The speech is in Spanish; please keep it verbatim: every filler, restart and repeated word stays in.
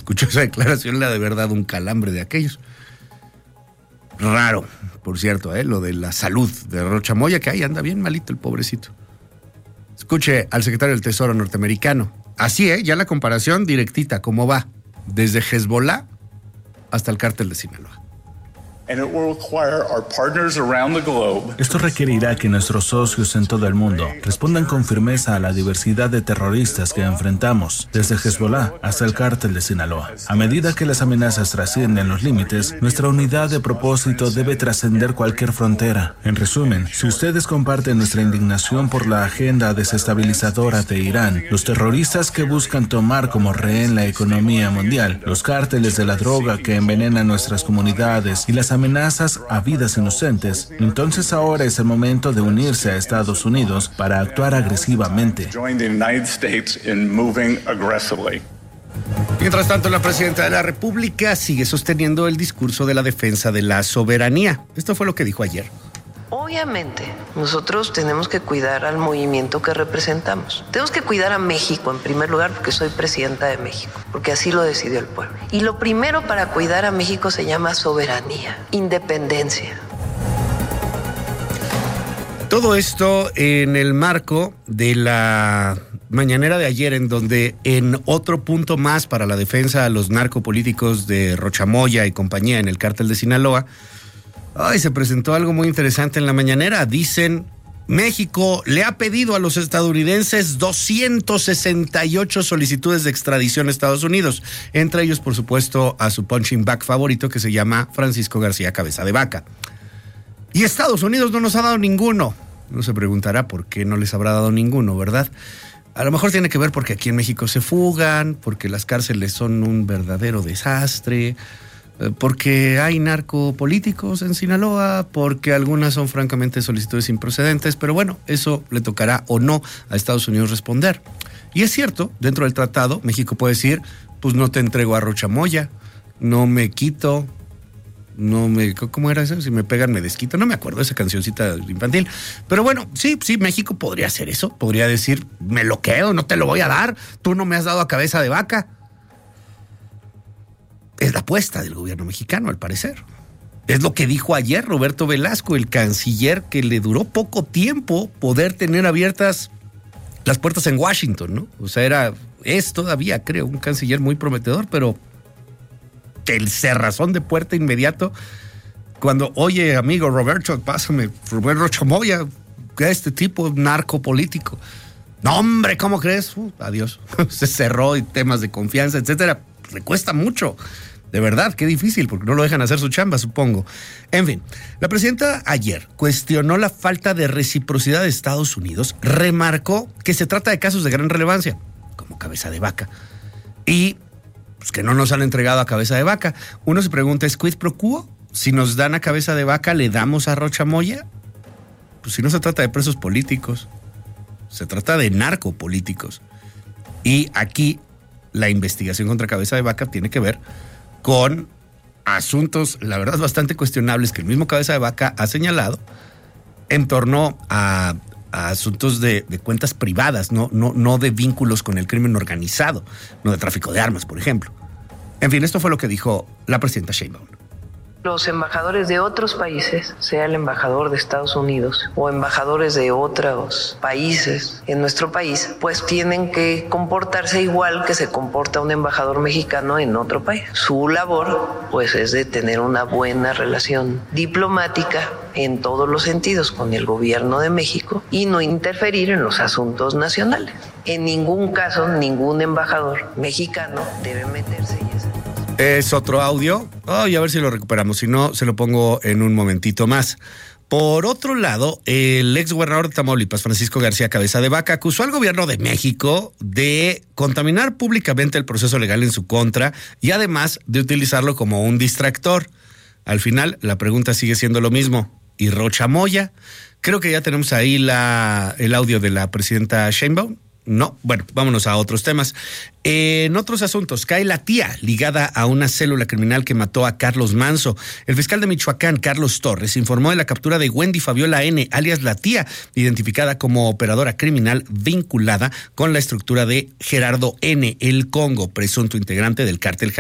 escuchó esa declaración le ha de verdad un calambre de aquellos. Raro, por cierto, ¿eh? Lo de la salud de Rocha Moya, que ahí anda bien malito el pobrecito. Escuche al secretario del Tesoro norteamericano. Así, ¿eh? Ya la comparación directita, ¿cómo va? Desde Hezbollah hasta el cártel de Sinaloa. Esto requerirá que nuestros socios en todo el mundo respondan con firmeza a la diversidad de terroristas que enfrentamos, desde Hezbollah hasta el cártel de Sinaloa. A medida que las amenazas trascienden los límites, nuestra unidad de propósito debe trascender cualquier frontera. En resumen, si ustedes comparten nuestra indignación por la agenda desestabilizadora de Irán, los terroristas que buscan tomar como rehén la economía mundial, los cárteles de la droga que envenenan nuestras comunidades y las amenazas a vidas inocentes, entonces ahora es el momento de unirse a Estados Unidos para actuar agresivamente. Mientras tanto, la presidenta de la República sigue sosteniendo el discurso de la defensa de la soberanía. Esto fue lo que dijo ayer. Obviamente, nosotros tenemos que cuidar al movimiento que representamos. Tenemos que cuidar a México en primer lugar porque soy presidenta de México, porque así lo decidió el pueblo. Y lo primero para cuidar a México se llama soberanía, independencia. Todo esto en el marco de la mañanera de ayer, en donde en otro punto más para la defensa a los narcopolíticos de Rocha Moya y compañía en el cártel de Sinaloa, Ay, se presentó algo muy interesante en la mañanera. Dicen, México le ha pedido a los estadounidenses doscientas sesenta y ocho solicitudes de extradición a Estados Unidos. Entre ellos, por supuesto, a su punching bag favorito, que se llama Francisco García Cabeza de Vaca. Y Estados Unidos no nos ha dado ninguno. No se preguntará por qué no les habrá dado ninguno, ¿verdad? A lo mejor tiene que ver porque aquí en México se fugan, porque las cárceles son un verdadero desastre, porque hay narcopolíticos en Sinaloa, porque algunas son francamente solicitudes improcedentes, pero bueno, eso le tocará o no a Estados Unidos responder. Y es cierto, dentro del tratado, México puede decir, pues no te entrego a Rocha Moya, no me quito, no me, ¿cómo era eso? Si me pegan me desquito, no me acuerdo esa cancioncita infantil, pero bueno, sí, sí, México podría hacer eso, podría decir, me lo quedo, no te lo voy a dar, tú no me has dado a Cabeza de Vaca. Es la apuesta del gobierno mexicano, al parecer. Es lo que dijo ayer Roberto Velasco, el canciller, que le duró poco tiempo poder tener abiertas las puertas en Washington, ¿no? O sea, era, es todavía, creo, un canciller muy prometedor, pero el cerrazón de puerta inmediato, cuando, oye, amigo Roberto, pásame, Roberto Rocha Moya, este tipo narcopolítico. No, hombre, ¿cómo crees? Uh, adiós. Se cerró y temas de confianza, etcétera. Le cuesta mucho. De verdad, qué difícil, porque no lo dejan hacer su chamba, supongo. En fin, la presidenta ayer cuestionó la falta de reciprocidad de Estados Unidos, remarcó que se trata de casos de gran relevancia, como Cabeza de Vaca, y pues, que no nos han entregado a Cabeza de Vaca. Uno se pregunta, ¿es quid pro quo? Si nos dan a Cabeza de Vaca, ¿le damos a Rocha Moya? Pues si no se trata de presos políticos, se trata de narcopolíticos. Y aquí la investigación contra Cabeza de Vaca tiene que ver con asuntos, la verdad, bastante cuestionables que el mismo Cabeza de Vaca ha señalado en torno a, a asuntos de, de cuentas privadas, no, no, no de vínculos con el crimen organizado, no de tráfico de armas, por ejemplo. En fin, esto fue lo que dijo la presidenta Sheinbaum. Los embajadores de otros países, sea el embajador de Estados Unidos o embajadores de otros países en nuestro país, pues tienen que comportarse igual que se comporta un embajador mexicano en otro país. Su labor, pues, es de tener una buena relación diplomática en todos los sentidos con el gobierno de México y no interferir en los asuntos nacionales. En ningún caso, ningún embajador mexicano debe meterse en eso. Es otro audio. Ay, a ver si lo recuperamos. Si no, se lo pongo en un momentito más. Por otro lado, el ex gobernador de Tamaulipas, Francisco García Cabeza de Vaca, acusó al gobierno de México de contaminar públicamente el proceso legal en su contra y además de utilizarlo como un distractor. Al final, la pregunta sigue siendo lo mismo. ¿Y Rocha Moya? Creo que ya tenemos ahí la, el audio de la presidenta Sheinbaum. No, bueno, vámonos a otros temas. En otros asuntos, cae la tía ligada a una célula criminal que mató a Carlos Manzo. El fiscal de Michoacán, Carlos Torres, informó de la captura de Wendy Fabiola N., alias la tía, identificada como operadora criminal vinculada con la estructura de Gerardo N., el Congo, presunto integrante del cártel